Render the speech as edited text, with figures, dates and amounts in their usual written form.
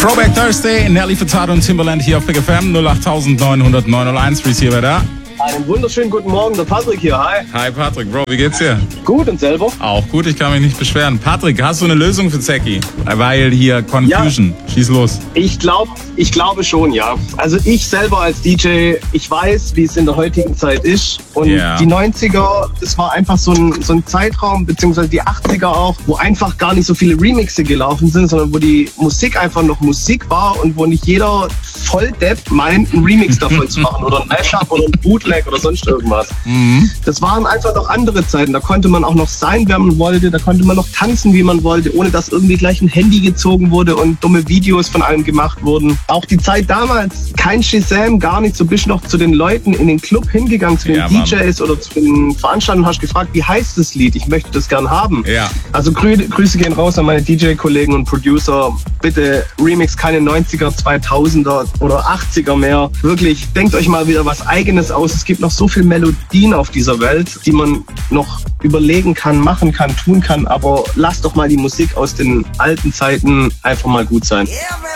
Throwback Thursday, Nelly Furtado und Timbaland hier auf Big FM 08900 901. Receiver da. Einen wunderschönen guten Morgen, der Patrick hier, hi. Hi Patrick, Bro, wie geht's dir? Gut, und selber? Auch gut, ich kann mich nicht beschweren. Patrick, hast du eine Lösung für Zecki? Weil hier Confusion. Ja. Schieß los. Ich glaube schon, ja. Also ich selber als DJ, ich weiß, wie es in der heutigen Zeit ist. Und die 90er, das war einfach so ein Zeitraum, beziehungsweise die 80er auch, wo einfach gar nicht so viele Remixe gelaufen sind, sondern wo die Musik einfach noch Musik war und wo nicht jeder Volldepp meint, einen Remix davon zu machen oder ein Mashup oder ein Bootleg oder sonst irgendwas. Das waren einfach noch andere Zeiten. Da konnte man auch noch sein, wer man wollte. Da konnte man noch tanzen, wie man wollte, ohne dass irgendwie gleich ein Handy gezogen wurde und dumme Videos von allem gemacht wurden. Auch die Zeit damals, kein Shazam, gar nicht. So bist du noch zu den Leuten in den Club hingegangen, zu den DJs oder zu den Veranstaltern und hast gefragt, wie heißt das Lied? Ich möchte das gern haben. Ja. Also Grüße gehen raus an meine DJ-Kollegen und Producer. Bitte Remix, keine 90er, 2000er oder 80er mehr. Wirklich, denkt euch mal wieder was Eigenes aus. Es gibt noch so viele Melodien auf dieser Welt, die man noch überlegen kann, machen kann, tun kann. Aber lasst doch mal die Musik aus den alten Zeiten einfach mal gut sein.